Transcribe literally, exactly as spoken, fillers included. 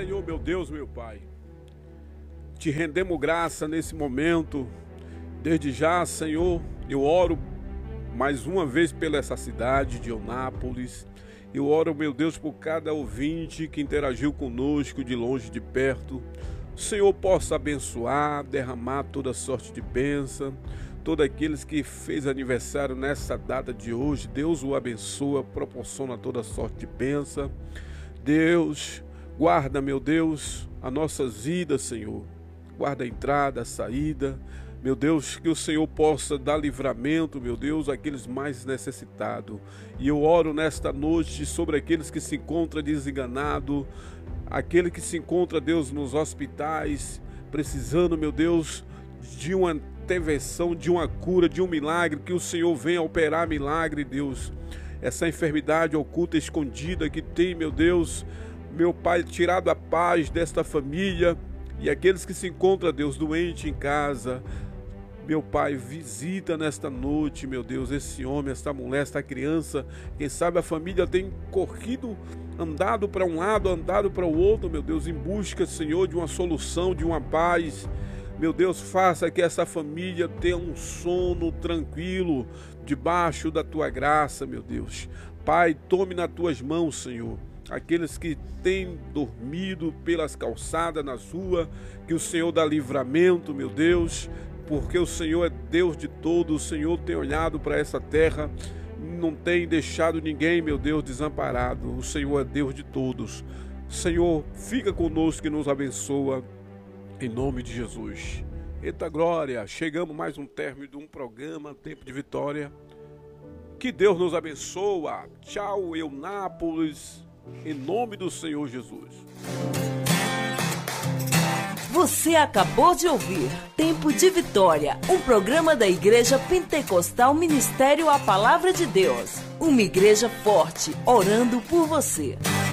Senhor, meu Deus, meu Pai, te rendemos graça nesse momento. Desde já, Senhor, eu oro mais uma vez pela essa cidade de Eunápolis. Eu oro, meu Deus, por cada ouvinte que interagiu conosco de longe, de perto. O Senhor possa abençoar, derramar toda sorte de bênção. Todos aqueles que fez aniversário nessa data de hoje, Deus o abençoa, proporciona toda sorte de bênção. Deus, guarda, meu Deus, as nossas vidas, Senhor. Guarda a entrada, a saída. Meu Deus, que o Senhor possa dar livramento, meu Deus, àqueles mais necessitados. E eu oro nesta noite sobre aqueles que se encontram desenganados, aquele que se encontra, Deus, nos hospitais, precisando, meu Deus, de uma intervenção, de uma cura, de um milagre, que o Senhor venha operar milagre, Deus. Essa enfermidade oculta, escondida que tem, meu Deus, meu Pai, tirado a paz desta família e aqueles que se encontram, Deus, doente em casa. Meu Pai, visita nesta noite, meu Deus, esse homem, esta mulher, esta criança. Quem sabe a família tem corrido, andado para um lado, andado para o outro, meu Deus, em busca, Senhor, de uma solução, de uma paz. Meu Deus, faça que essa família tenha um sono tranquilo, debaixo da Tua graça, meu Deus. Pai, tome nas Tuas mãos, Senhor, aqueles que têm dormido pelas calçadas, nas ruas, que o Senhor dá livramento, meu Deus, porque o Senhor é Deus de todos. O Senhor tem olhado para essa terra, não tem deixado ninguém, meu Deus, desamparado. O Senhor é Deus de todos. Senhor, fica conosco e nos abençoa, em nome de Jesus. Eita glória, chegamos mais um término de um programa, Tempo de Vitória. Que Deus nos abençoa. Tchau, Eunápolis, em nome do Senhor Jesus. Você acabou de ouvir Tempo de Vitória, um programa da Igreja Pentecostal Ministério A Palavra de Deus. Uma igreja forte, orando por você.